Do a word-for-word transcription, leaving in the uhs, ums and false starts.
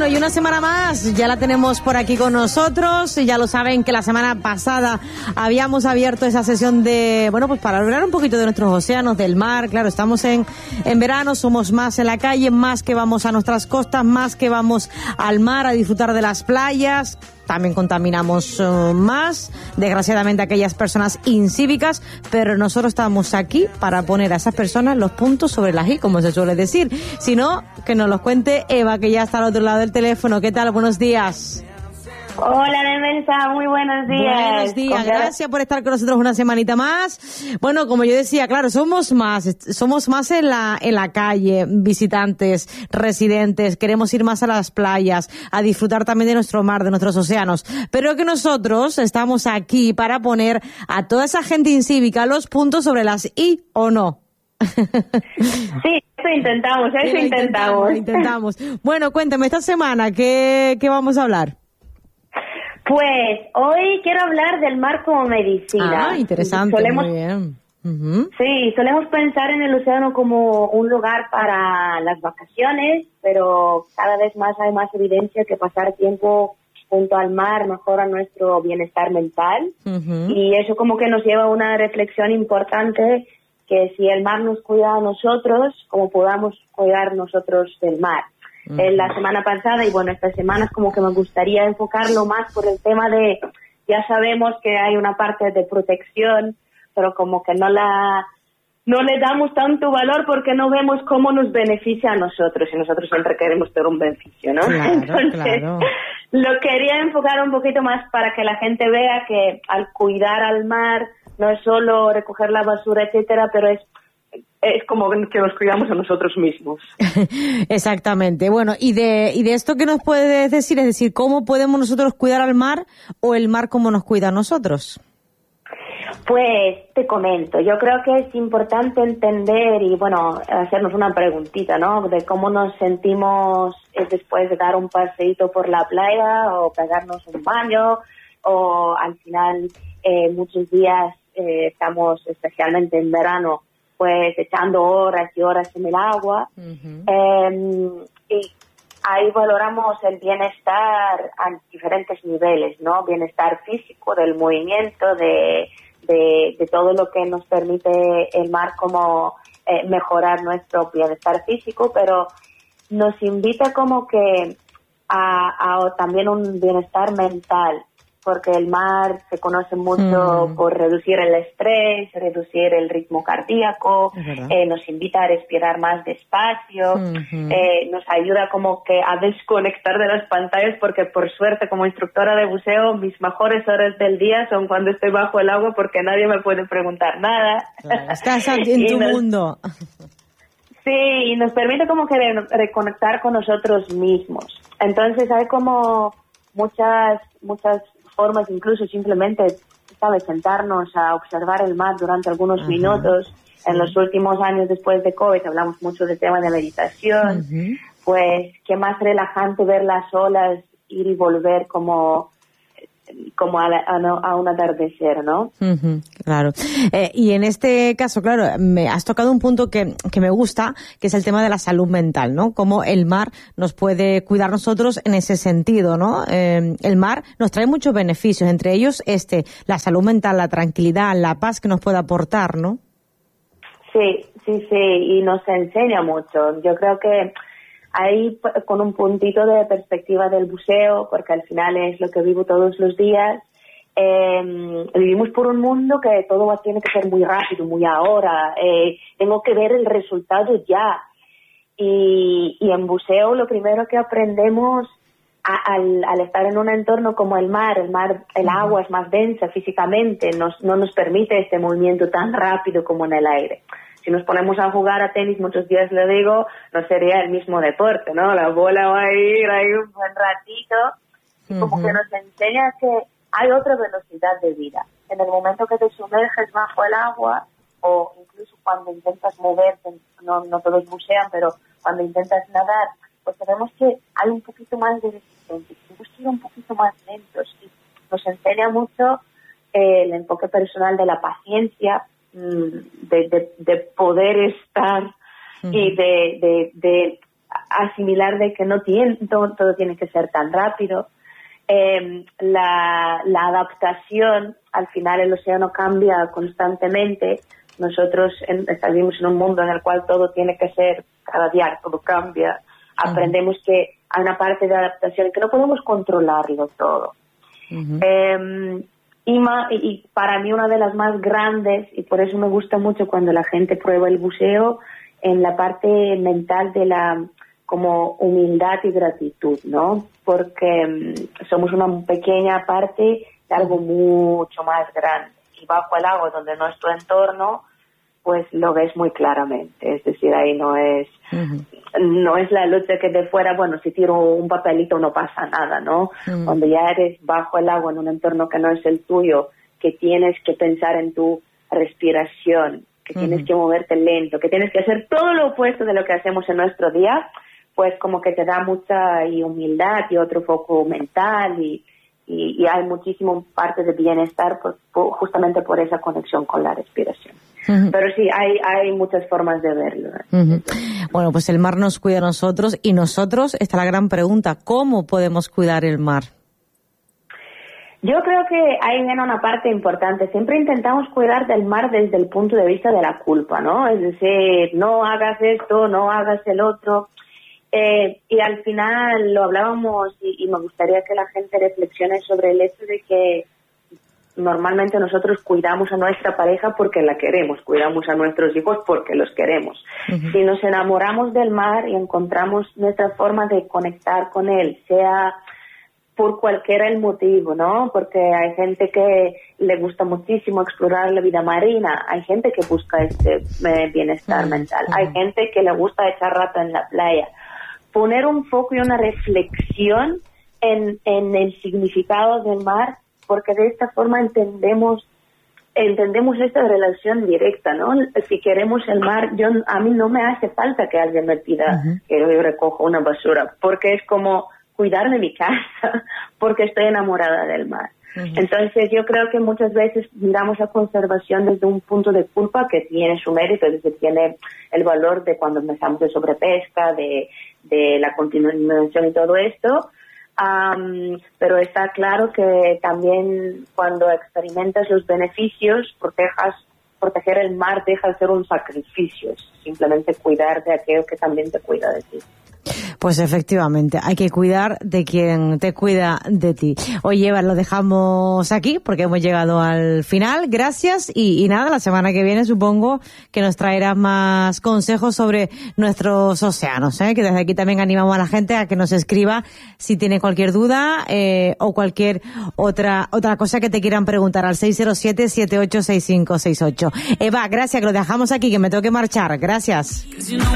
y una semana más ya la tenemos por aquí con nosotros. Ya lo saben que la semana pasada habíamos abierto esa sesión de, bueno, pues para hablar un poquito de nuestros océanos, del mar. Claro, estamos en, en verano, somos más en la calle, más que vamos a nuestras costas, más que vamos al mar a disfrutar de las playas. También contaminamos uh, más, desgraciadamente, aquellas personas incívicas, pero nosotros estamos aquí para poner a esas personas los puntos sobre las i, como se suele decir. Si no, que nos los cuente Eva, que ya está al otro lado del teléfono. ¿Qué tal? Buenos días. Hola, Nevensa, muy buenos días. Buenos días, gracias por estar con nosotros una semanita más. Bueno, como yo decía, claro, somos más, somos más en la, en la calle, visitantes, residentes, queremos ir más a las playas, a disfrutar también de nuestro mar, de nuestros océanos, pero que nosotros estamos aquí para poner a toda esa gente incívica los puntos sobre las i, ¿o no? Sí, eso intentamos, eso sí, intentamos. intentamos. Intentamos. Bueno, cuéntame, esta semana, ¿qué, qué vamos a hablar? Pues hoy quiero hablar del mar como medicina. Ah, interesante, solemos, muy bien. Uh-huh. Sí, solemos pensar en el océano como un lugar para las vacaciones, pero cada vez más hay más evidencia que pasar tiempo junto al mar mejora nuestro bienestar mental. Uh-huh. Y eso como que nos lleva a una reflexión importante, que si el mar nos cuida a nosotros, ¿cómo podamos cuidar nosotros del mar? En la semana pasada y bueno, estas semanas como que me gustaría enfocarlo más por el tema de, ya sabemos que hay una parte de protección, pero como que no la no le damos tanto valor porque no vemos cómo nos beneficia a nosotros y nosotros siempre queremos tener un beneficio, ¿no? Claro, Entonces, claro. Lo quería enfocar un poquito más para que la gente vea que al cuidar al mar no es solo recoger la basura, etcétera, pero es es como que nos cuidamos a nosotros mismos. Exactamente. Bueno, y de y de esto, ¿qué nos puedes decir? Es decir, ¿cómo podemos nosotros cuidar al mar o el mar cómo nos cuida a nosotros? Pues te comento, yo creo que es importante entender y, bueno, hacernos una preguntita, ¿no? De cómo nos sentimos después de dar un paseíto por la playa o pegarnos un baño o al final eh, muchos días eh, estamos, especialmente en verano, pues echando horas y horas en el agua. Uh-huh. eh, y ahí valoramos el bienestar a diferentes niveles, ¿no? Bienestar físico, del movimiento, de, de, de todo lo que nos permite el mar como eh, mejorar nuestro bienestar físico, pero nos invita como que a, a también un bienestar mental, porque el mar se conoce mucho mm. por reducir el estrés, reducir el ritmo cardíaco, eh, nos invita a respirar más despacio, mm-hmm. eh, nos ayuda como que a desconectar de las pantallas, porque por suerte como instructora de buceo mis mejores horas del día son cuando estoy bajo el agua porque nadie me puede preguntar nada. Claro, estás en tu nos, mundo. Sí, y nos permite como que re- reconectar con nosotros mismos. Entonces hay como muchas, muchas formas, incluso simplemente, ¿sabes?, sentarnos a observar el mar durante algunos uh-huh. minutos. Sí. En los últimos años después de COVID hablamos mucho del tema de meditación. Uh-huh. Pues qué más relajante ver las olas ir y volver como como a, la, a, no, a un atardecer, ¿no? Uh-huh, claro. Eh, y en este caso, claro, me has tocado un punto que, que me gusta, que es el tema de la salud mental, ¿no? Cómo el mar nos puede cuidar nosotros en ese sentido, ¿no? Eh, el mar nos trae muchos beneficios, entre ellos este, la salud mental, la tranquilidad, la paz que nos puede aportar, ¿no? Sí, sí, sí, y nos enseña mucho. Yo creo que ahí con un puntito de perspectiva del buceo, porque al final es lo que vivo todos los días, eh, vivimos por un mundo que todo tiene que ser muy rápido, muy ahora, eh, tengo que ver el resultado ya. Y, y en buceo lo primero que aprendemos a, al, al estar en un entorno como el mar, el mar, el agua es más densa físicamente, nos, no nos permite este movimiento tan rápido como en el aire. Si nos ponemos a jugar a tenis, muchos días le digo, no sería el mismo deporte, ¿no? La bola va a ir ahí un buen ratito. Y como uh-huh. que nos enseña que hay otra velocidad de vida. En el momento que te sumerges bajo el agua, o incluso cuando intentas moverte, no, no todos bucean, pero cuando intentas nadar, pues sabemos que hay un poquito más de resistencia, tenemos que ir un poquito más lentos. Y nos enseña mucho eh, el enfoque personal de la paciencia, De, de, de poder estar uh-huh. y de, de, de asimilar de que no tiene, todo, todo tiene que ser tan rápido. Eh, la, la adaptación, al final el océano cambia constantemente. Nosotros en, vivimos en un mundo en el cual todo tiene que ser, cada día todo cambia. Aprendemos uh-huh. que hay una parte de adaptación que no podemos controlarlo todo. Uh-huh. Eh, y, ma, y para mí una de las más grandes, y por eso me gusta mucho cuando la gente prueba el buceo, en la parte mental de la como humildad y gratitud, ¿no? Porque um, somos una pequeña parte de algo mucho más grande. Y bajo el agua, donde no es tu entorno, pues lo ves muy claramente. Es decir, ahí no es uh-huh. no es la lucha que de fuera, bueno, si tiro un papelito no pasa nada, ¿no? Uh-huh. Cuando ya eres bajo el agua en un entorno que no es el tuyo, que tienes que pensar en tu respiración, que uh-huh. tienes que moverte lento, que tienes que hacer todo lo opuesto de lo que hacemos en nuestro día, pues como que te da mucha y humildad y otro foco mental y Y, y hay muchísimo parte de bienestar por, por, justamente por esa conexión con la respiración. Uh-huh. Pero sí, hay, hay muchas formas de verlo. Uh-huh. Bueno, pues el mar nos cuida a nosotros y nosotros, está la gran pregunta, ¿cómo podemos cuidar el mar? Yo creo que ahí viene una parte importante. Siempre intentamos cuidar del mar desde el punto de vista de la culpa, ¿no? Es decir, no hagas esto, no hagas el otro. Eh, y al final lo hablábamos y, y me gustaría que la gente reflexione sobre el hecho de que normalmente nosotros cuidamos a nuestra pareja porque la queremos, cuidamos a nuestros hijos porque los queremos. Uh-huh. Si nos enamoramos del mar y encontramos nuestra forma de conectar con él, sea por cualquiera el motivo, ¿no? Porque hay gente que le gusta muchísimo explorar la vida marina, hay gente que busca este eh, bienestar uh-huh. mental, uh-huh. hay gente que le gusta echar rato en la playa. Poner un foco y una reflexión en, en el significado del mar, porque de esta forma entendemos entendemos esta relación directa, ¿no? Si queremos el mar, yo a mí no me hace falta que alguien me pida uh-huh. que yo recoja una basura, porque es como cuidar de mi casa, porque estoy enamorada del mar. Uh-huh. Entonces yo creo que muchas veces miramos la conservación desde un punto de culpa que tiene su mérito, es decir, tiene el valor de cuando empezamos de sobrepesca, de, de la continuación y todo esto, um, pero está claro que también cuando experimentas los beneficios, protejas, proteger el mar deja de ser un sacrificio, es simplemente cuidar de aquello que también te cuida de ti. Pues efectivamente, hay que cuidar de quien te cuida de ti. Oye, Eva, lo dejamos aquí porque hemos llegado al final. Gracias y, y nada, la semana que viene supongo que nos traerás más consejos sobre nuestros océanos, ¿eh? Que desde aquí también animamos a la gente a que nos escriba si tiene cualquier duda eh, o cualquier otra otra cosa que te quieran preguntar al seis cero siete, siete ocho seis cinco seis ocho. Eva, gracias, que lo dejamos aquí, que me tengo que marchar. Gracias.